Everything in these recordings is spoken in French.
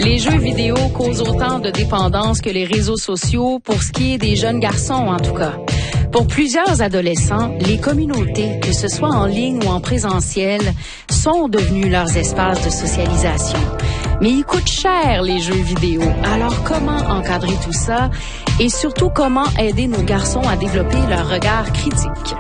Les jeux vidéo causent autant de dépendance que les réseaux sociaux, pour ce qui est des jeunes garçons en tout cas. Pour plusieurs adolescents, les communautés, que ce soit en ligne ou en présentiel, sont devenues leurs espaces de socialisation. Mais ils coûtent cher, les jeux vidéo. Alors comment encadrer tout ça? Et surtout, comment aider nos garçons à développer leur regard critique?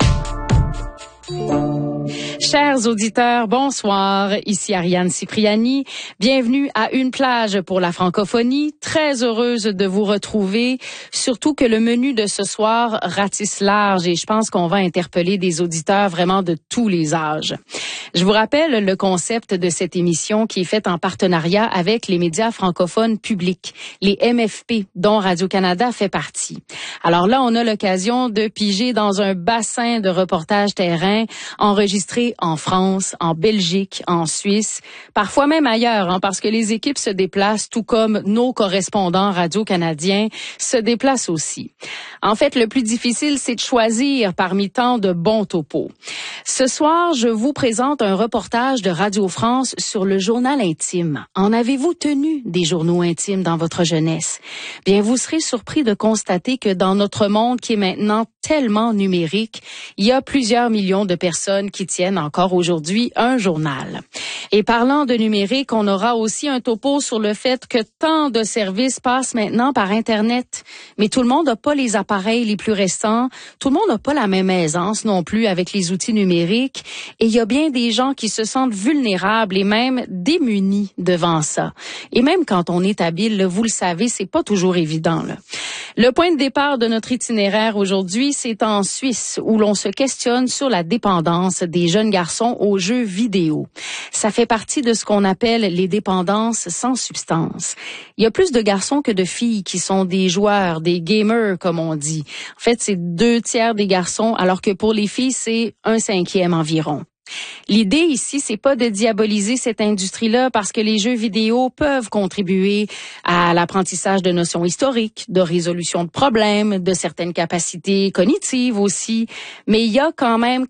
Chers auditeurs, bonsoir. Ici Ariane Cipriani. Bienvenue à Une plage pour la francophonie. Très heureuse de vous retrouver. Surtout que le menu de ce soir ratisse large et je pense qu'on va interpeller des auditeurs vraiment de tous les âges. Je vous rappelle le concept de cette émission qui est faite en partenariat avec les médias francophones publics, les MFP, dont Radio-Canada fait partie. Alors là, on a l'occasion de piger dans un bassin de reportages terrain enregistrés en France, en Belgique, en Suisse, parfois même ailleurs, parce que les équipes se déplacent, tout comme nos correspondants radio-canadiens se déplacent aussi. En fait, le plus difficile, c'est de choisir parmi tant de bons topos. Ce soir, je vous présente un reportage de Radio France sur le journal intime. En avez-vous tenu des journaux intimes dans votre jeunesse? Bien, vous serez surpris de constater que dans notre monde qui est maintenant tellement numérique, il y a plusieurs millions de personnes qui tiennent encore aujourd'hui un journal. Et parlant de numérique, on aura aussi un topo sur le fait que tant de services passent maintenant par Internet. Mais tout le monde n'a pas les appareils les plus récents, tout le monde n'a pas la même aisance non plus avec les outils numériques. Et il y a bien des gens qui se sentent vulnérables et même démunis devant ça. Et même quand on est habile, vous le savez, c'est pas toujours évident, là. Le point de départ de notre itinéraire aujourd'hui, c'est en Suisse, où l'on se questionne sur la dépendance des jeunes garçons aux jeux vidéo. Ça fait partie de ce qu'on appelle les dépendances sans substance. Il y a plus de garçons que de filles qui sont des joueurs, des gamers, comme on dit. En fait, c'est 2/3 des garçons, alors que pour les filles, c'est 1/5 environ. L'idée ici, c'est pas de diaboliser cette industrie-là parce que les jeux vidéo peuvent contribuer à l'apprentissage de notions historiques, de résolution de problèmes, de certaines capacités cognitives aussi. Mais il y a quand même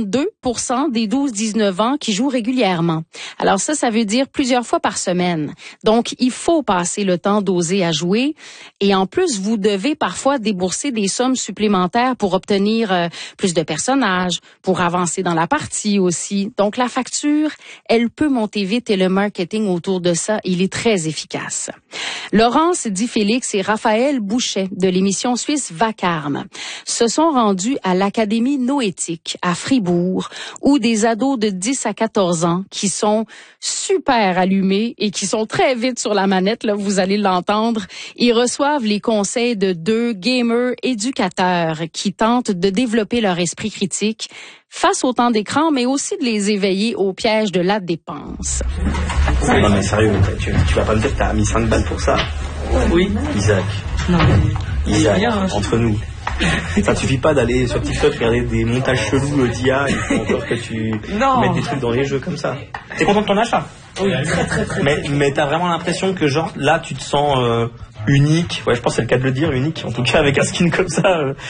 42% des 12-19 ans qui jouent régulièrement. Alors ça veut dire plusieurs fois par semaine. Donc, il faut passer le temps d'oser à jouer. Et en plus, vous devez parfois débourser des sommes supplémentaires pour obtenir plus de personnages, pour avancer dans la partie aussi. Donc, la facture, elle peut monter vite et le marketing autour de ça, il est très efficace. Laurence Di Félix et Raphaël Bouchet de l'émission suisse Vacarme se sont rendus à l'Académie Noétique à Fribourg où des ados de 10 à 14 ans qui sont super allumés et qui sont très vite sur la manette, là, vous allez l'entendre, ils reçoivent les conseils de 2 gamers éducateurs qui tentent de développer leur esprit critique face au temps d'écran, mais aussi de les éveiller au piège de la dépense. Non mais sérieux, tu vas pas me dire que t'as mis 5 balles pour ça? Oui. Isaac. Non. Isaac, entre nous. Ça suffit pas d'aller sur TikTok regarder des montages chelous d'IA, il faut encore que tu mettes des trucs dans les jeux comme ça. T'es content de ton achat? Oui, très. Mais t'as vraiment l'impression que genre là tu te sens unique, ouais je pense que c'est le cas de le dire, unique, en tout cas avec un skin comme ça.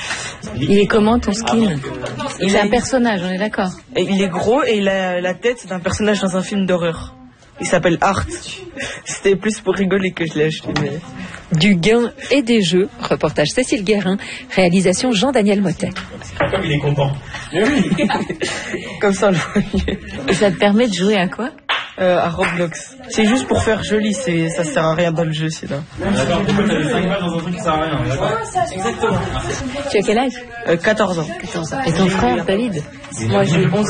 Il est comment ton skin? C'est un personnage, on est d'accord. Il est gros et il a la tête d'un personnage dans un film d'horreur. Il s'appelle Art. C'était plus pour rigoler que je l'ai acheté. Mais... Du gain et des jeux, reportage Cécile Guérin, réalisation Jean-Daniel Motet. Comme il est content. Comme ça, on le voit mieux. Et ça te permet de jouer à quoi? À Roblox. C'est juste pour faire joli, ça sert à rien dans le jeu, c'est là. D'accord, pourquoi t'as 5 balles dans un truc qui sert à rien, d'accord? Exactement. Tu as quel âge? 14 ans. 14 ans. Et ton frère, David? Moi, j'ai 11.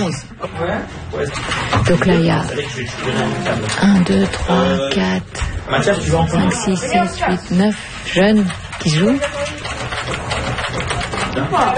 Donc là, il y a 1, 2, 3, 4, 5, 6, 7, 8, 9 jeunes qui jouent.